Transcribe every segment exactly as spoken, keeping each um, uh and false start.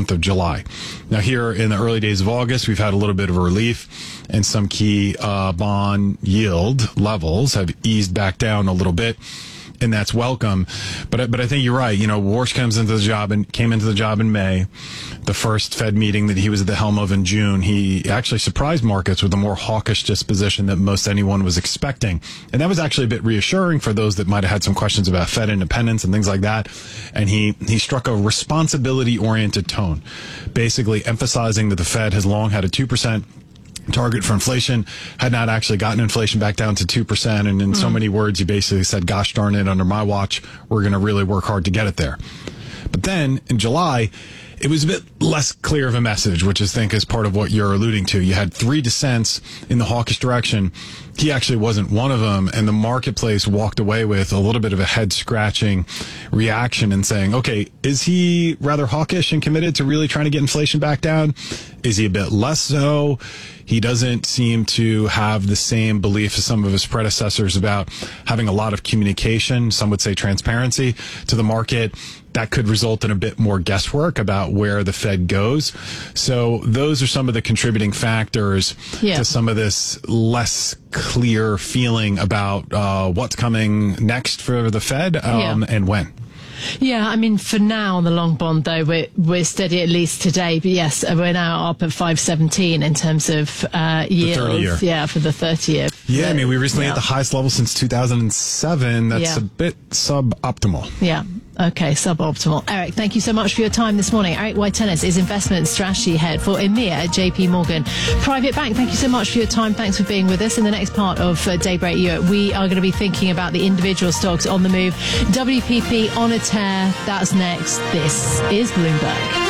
month of July. Now, here in the early days of August, we've had a little bit of a relief, and some key uh, bond yield levels have eased back down a little bit. And that's welcome. But but I think you're right. You know, Warsh comes into the job and came into the job in May. The first Fed meeting that he was at the helm of in June, he actually surprised markets with a more hawkish disposition than most anyone was expecting. And that was actually a bit reassuring for those that might have had some questions about Fed independence and things like that. And he, he struck a responsibility-oriented tone, basically emphasizing that the Fed has long had a two percent target for inflation, had not actually gotten inflation back down to two percent. And in mm. so many words, he basically said, gosh darn it, under my watch, we're going to really work hard to get it there. But then in July, it was a bit less clear of a message, which I think is part of what you're alluding to. You had three dissents in the hawkish direction. He actually wasn't one of them, and the marketplace walked away with a little bit of a head-scratching reaction and saying, okay, is he rather hawkish and committed to really trying to get inflation back down? Is he a bit less so? He doesn't seem to have the same belief as some of his predecessors about having a lot of communication, some would say transparency, to the market. That could result in a bit more guesswork about where the Fed goes. So those are some of the contributing factors yeah. to some of this less clear feeling about uh, what's coming next for the Fed um, yeah. and when. Yeah, I mean, for now on the long bond, though, we're, we're steady at least today. But yes, we're now up at five seventeen in terms of uh, yield. Yeah, for the thirty year. Yeah, I mean, we recently yeah. at the highest level since two thousand seven. That's yeah. a bit suboptimal. Yeah. Okay, suboptimal. Eric, thank you so much for your time this morning. Eric White-Tennis is Investment Strategy Head for EMEA at J P Morgan Private Bank. Thank you so much for your time. Thanks for being with us. In the next part of uh, Daybreak Europe, we are going to be thinking about the individual stocks on the move. W P P on a tear. That's next. This is Bloomberg.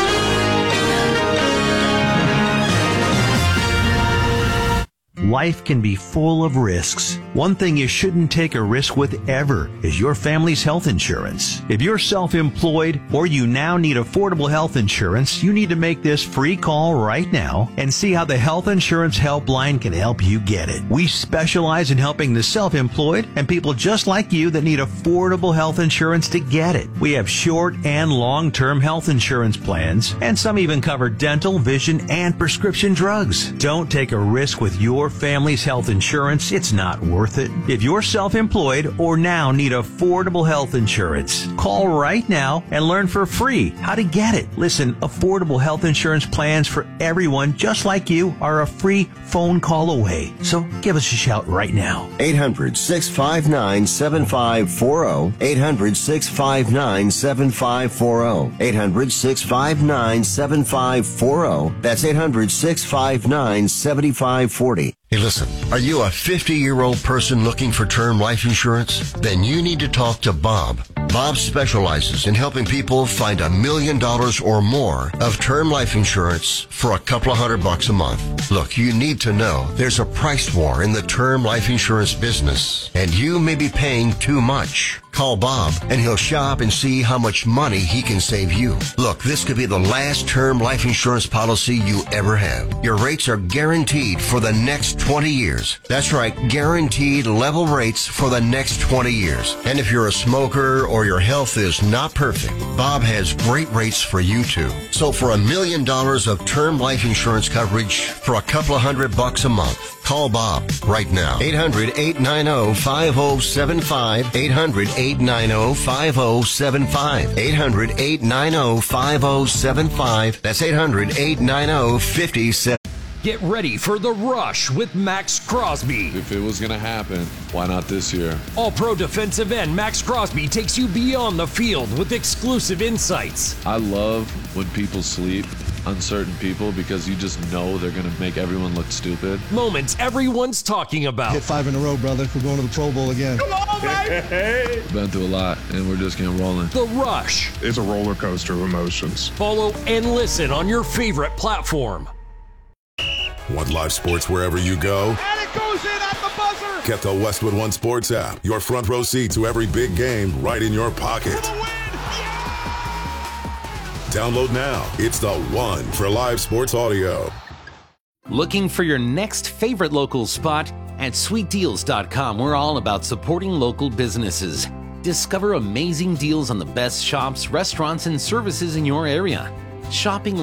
Life can be full of risks. One thing you shouldn't take a risk with ever is your family's health insurance. If you're self-employed or you now need affordable health insurance, you need to make this free call right now and see how the Health Insurance Helpline can help you get it. We specialize in helping the self-employed and people just like you that need affordable health insurance to get it. We have short and long-term health insurance plans, and some even cover dental, vision, and prescription drugs. Don't take a risk with your family's health insurance. It's not worth it. If you're self-employed or now need affordable health insurance, call right now and learn for free how to get it. Listen, affordable health insurance plans for everyone just like you are a free phone call away. So give us a shout right now. eight hundred, six five nine, seven five four zero. eight hundred, six five nine, seven five four zero. eight hundred, six five nine, seven five four zero. That's eight hundred, six five nine, seven five four zero. Hey, listen, are you a fifty-year-old person looking for term life insurance? Then you need to talk to Bob. Bob specializes in helping people find a million dollars or more of term life insurance for a couple of hundred bucks a month. Look, you need to know there's a price war in the term life insurance business, and you may be paying too much. Call Bob, and he'll shop and see how much money he can save you. Look, this could be the last term life insurance policy you ever have. Your rates are guaranteed for the next twenty years. That's right, guaranteed level rates for the next twenty years. And if you're a smoker or your health is not perfect, Bob has great rates for you too. So for a million dollars of term life insurance coverage for a couple of hundred bucks a month, call Bob right now. eight hundred, eight nine zero, five zero seven five. eight hundred, eight nine zero, five zero seven five. eight hundred, eight nine zero, five zero seven five. That's eight hundred, eight nine zero, five zero seven five. Get ready for The Rush with Max Crosby. If it was going to happen, why not this year? All-pro defensive end Max Crosby takes you beyond the field with exclusive insights. I love when people sleep, uncertain people, because you just know they're going to make everyone look stupid. Moments everyone's talking about. Hit five in a row, brother. We're going to the Pro Bowl again. Come on, baby! Been through a lot, and we're just getting rolling. The Rush. It's a roller coaster of emotions. Follow and listen on your favorite platform. Want live sports wherever you go? And it goes in at the buzzer! Get the Westwood One Sports app. Your front row seat to every big game right in your pocket. Download now. It's the one for live sports audio. Looking for your next favorite local spot? At sweet deals dot com, we're all about supporting local businesses. Discover amazing deals on the best shops, restaurants, and services in your area. Shopping